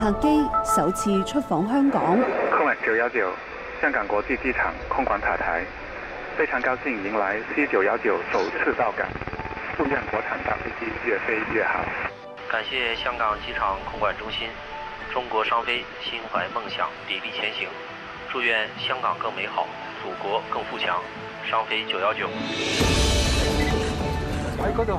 客機首次出訪香港。 空運919香港國際機場空管塔台，非常高興迎來 C919首次到港，祝願國產大飛機越飛越好。 感謝香港機場空管中心，中國商飛心懷夢想，砥礪前行，祝願香港更美好，祖國更富強。商飛919。 喺嗰度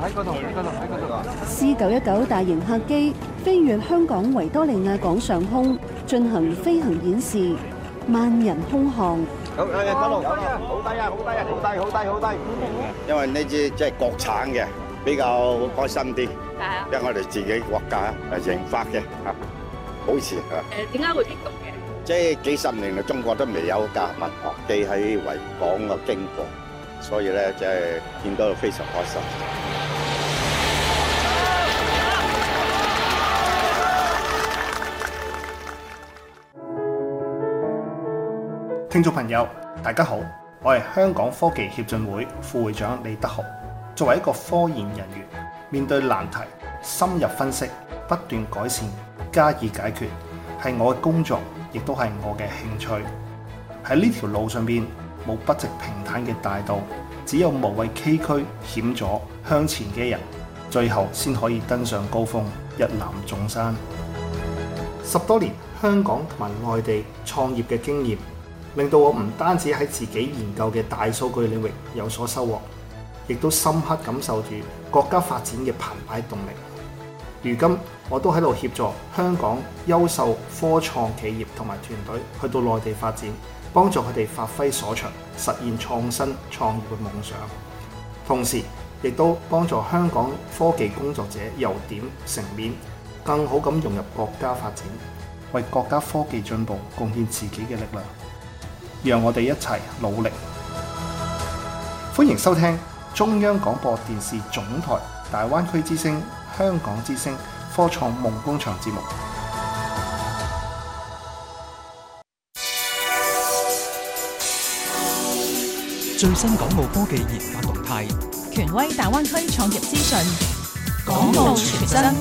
C919大型客機飛越香港維多利亞港上空，進行飛行演示，萬人空巷。 好低啊！好低！因為呢支即係國產嘅，比較開心啲。因為我哋自己國家研發嘅，好似點解會激動嘅？ 即係幾十年嚟，中國都未有架民航機喺維港嘅經過，所以咧即係見到非常開心。 聽眾朋友，大家好，我係香港科技協進會副會長李德豪。作為一個科研人員，面對難題，深入分析，不斷改善，加以解決，係我嘅工作，亦都係我嘅興趣。喺呢條路上邊，冇筆直平坦嘅大道，只有無畏崎嶇險阻向前嘅人，最後先可以登上高峰，一覽眾山。10多年香港同埋外地創業嘅經驗，令到我唔單止喺自己研究嘅大數據領域有所收穫，亦都深刻感受住國家發展嘅澎湃動力。如今我都喺度協助香港優秀科創企業同埋團隊去到內地發展，幫助佢哋發揮所長，實現創新創業嘅夢想。同時亦都幫助香港科技工作者由點成面，更好咁融入國家發展，為國家科技進步貢獻自己嘅力量。讓我哋一齊努力。歡迎收聽中央廣播電視總台大灣區之聲、香港之聲科創夢工場節目。 最新港澳科技研發動態， 權威大灣區創業資訊， 港澳全真。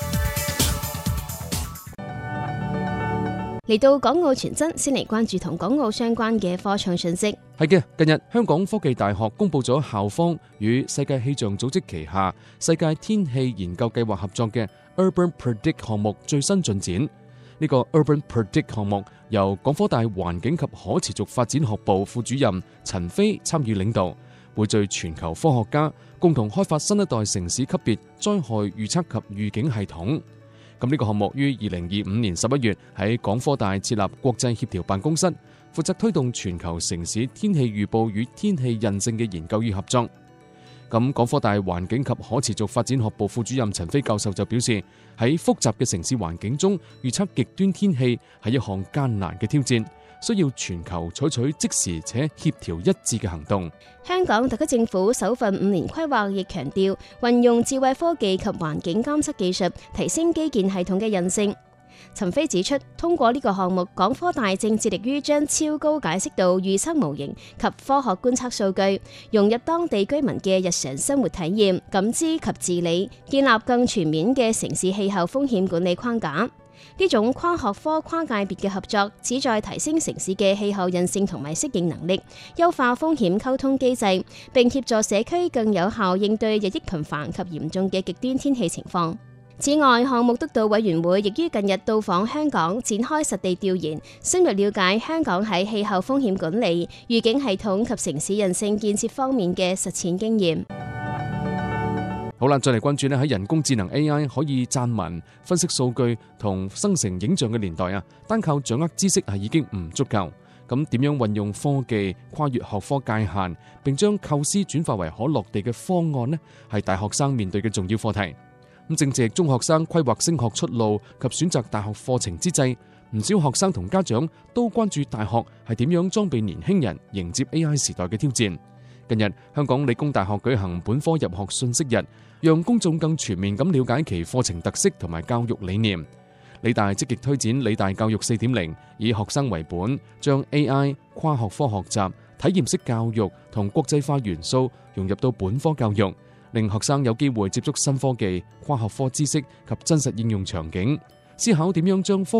嚟到港澳全真，先嚟關注同港澳相關嘅科創信息。 係嘅，近日香港科技大學公布咗校方與世界氣象組織旗下世界天氣研究計劃合作嘅 Urban Predict 項目最新進展。呢個 Urban Predict 項目由港科大環境及可持續發展學部副主任陳飛參與領導，匯聚全球科學家，共同開發新一代城市級別災害預測及預警系統。咁呢個項目於2025年11月喺港科大設立國際協調辦公室，負責推動全球城市天氣預報與天氣印證嘅研究與合作。咁港科大環境及可持續發展學部副主任陳飛教授就表示，喺複雜嘅城市環境中預測極端天氣係一項艱難嘅挑戰，需要全球採取即時且協調一致嘅行動。 香港特區政府首份5年規劃亦強調運用智慧科技及環境監測技術，提升基建系統嘅韌性。陳飛指出，通過呢個項目，港科大正致力於將超高解析度預測模型及科學觀測數據融入當地居民嘅日常生活體驗、感知及治理，建立更全面嘅城市氣候風險管理框架。呢種跨學科跨界別嘅合作，旨在提升城市嘅氣候韌性同埋適應能力，優化風險溝通機制，並協助社區更有效應對日益頻繁及嚴重嘅極端天氣情況。此外，項目督導委員會亦於近日到訪香港，展開實地調研，深入了解香港喺氣候風險管理、預警系統及城市韌性建設方面嘅實踐經驗。 好啦，再嚟關注喺人工智能 AI 可以撰文、分析數據同生成影像嘅年代啊，單靠掌握知識係已經唔足夠。咁點樣運用科技跨越學科界限，並將構思轉化為可落地嘅方案呢？係大學生面對嘅重要課題。咁正值中學生規劃升學出路及選擇大學課程之際，唔少學生同家長都關注大學係點樣裝備年輕人迎接 AI 時代嘅挑戰。近日，香港理工大學舉行本科入學信息日，讓公眾更全面咁了解其課程特色同埋教育理念。理大積極推展理大教育 4.0， 以學生為本，將 AI、跨學科學習、體驗式教育同國際化元素融入到本科教育，令學生有機會接觸新科技、跨學科知識及真實應用場景，思考點樣將科